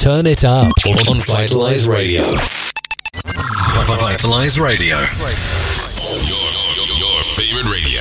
Turn it up on Vitalize Radio. Vitalize Radio. Your favorite radio.